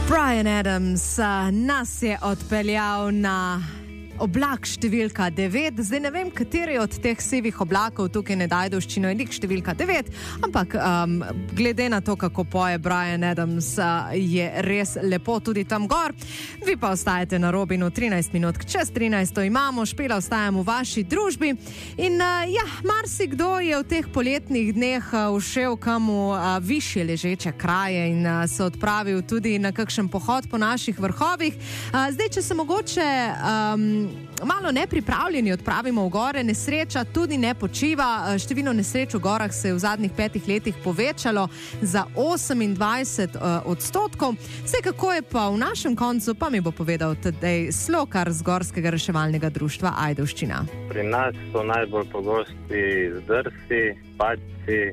Bryan Adams nas je odpeljal na oblak številka 9. Zdaj ne vem, kateri od teh sivih oblakov tukaj na Ajdovščino je lik številka 9, ampak glede na to, kako poje Bryan Adams, je res lepo tudi tam gor. Vi pa ostajate na Robinu 13 minut čez 13. imamo, Špela ostajamo v vaši družbi in marsikdo je v teh poletnih dneh všel kamu višje ležeče kraje in se odpravil tudi na kakšen pohod po naših vrhovih. Zdaj, če se mogoče malo nepripravljeni odpravimo v gore, nesreča tudi ne počiva. Število nesreč v gorah se je v zadnjih 5 letih povečalo za 28%. Vse kako je pa v našem koncu, pa mi bo povedal Tadej Slokar z Gorskega reševalnega društva Ajdovščina. Pri nas so najbolj pogosti zdrsi, padci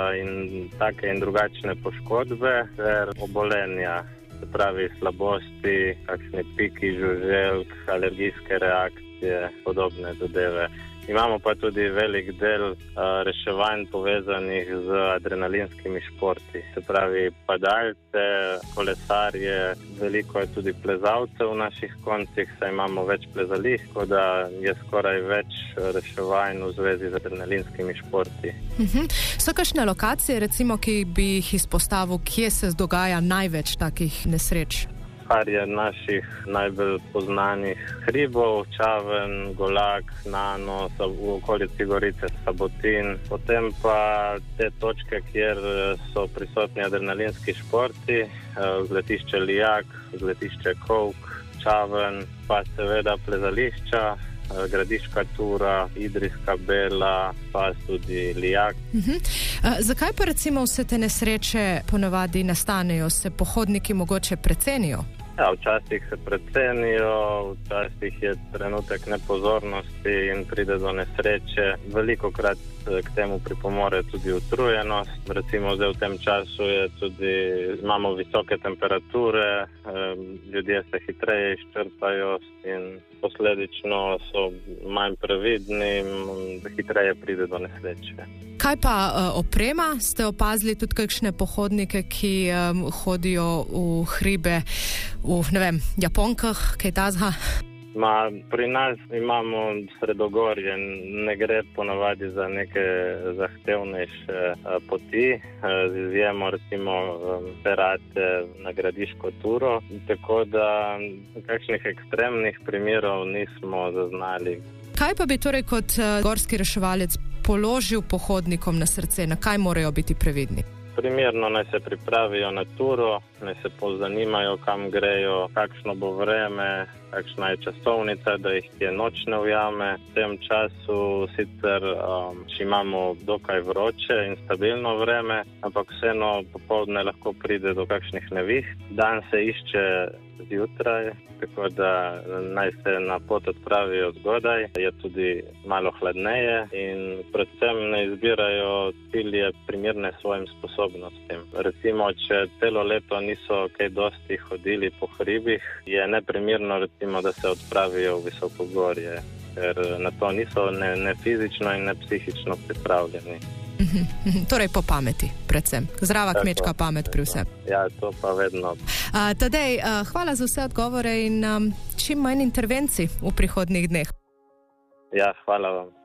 in take in drugačne poškodbe ter obolenja. Se pravi slabosti, kakšne piki, žuželk, alergijske reakcije, podobne zadeve. Imamo pa tudi velik del reševanj povezanih z adrenalinskimi športi. Se pravi padalce, kolesarje, veliko je tudi plezalcev v naših koncih, saj imamo več plezališč, tako da je skoraj več reševanj v zvezi z adrenalinskimi športi. So kakšne lokacije, recimo, ki bi jih izpostavil, kje se dogaja največ takih nesreč? Kar je naših najbolj poznanih hribov, Čaven, Golak, Nano, v okolici Gorice Sabotin. Potem pa te točke, kjer so prisotni adrenalinski športi, vzletišče Lijak, vzletišče Kovk, Čaven, pa seveda plezališča, Gradiška Tura, Idrijska Bela, pa tudi Lijak. Zakaj pa recimo vse te nesreče ponavadi nastanejo? Se pohodniki mogoče precenijo? Ja, včasih se precenijo, včasih je trenutek nepozornosti in pride do nesreče. Velikokrat k temu pripomore tudi utrujenost. Recimo zdaj v tem času imamo visoke temperature, ljudje se hitreje izčrpajo in posledično so manj previdni, hitreje pride do nesreče. Kaj pa oprema? Ste opazili tudi kakšne pohodnike, ki hodijo v hribe v, japonkah, kaj tazga? Pri nas imamo sredogorje, ne gre ponavadi za neke zahtevnejše poti, z izjemo recimo Perate na Gradiško Turo, tako da kakšnih ekstremnih primerov nismo zaznali. Kaj pa bi torej kot gorski reševalec položil pohodnikom na srce, na kaj morajo biti previdni? Primerno naj se pripravijo na turo, naj se pozanimajo, kam grejo, kakšno bo vreme, kakšna je časovnica, da jih noč ne ujame. V tem času sicer imamo dokaj vroče in stabilno vreme, ampak vseeno popoldne lahko pride do kakšnih neviht. Dan se išče zjutraj, tako da naj se na pot odpravijo zgodaj, je tudi malo hladneje in predvsem ne izbirajo cilje primerne svojim sposobnostim. Recimo, če celo leto niso kaj dosti hodili po hribih, je neprimerno recimo, da se odpravijo v visokogorje, ker na to niso ne fizično in ne psihično pripravljeni. Torej po pameti, predvsem. Zdrava kmečka pamet pri vsem. Ja, to pa vedno. Tadej, hvala za vse odgovore in čim manj intervencij v prihodnjih dneh. Ja, hvala vam.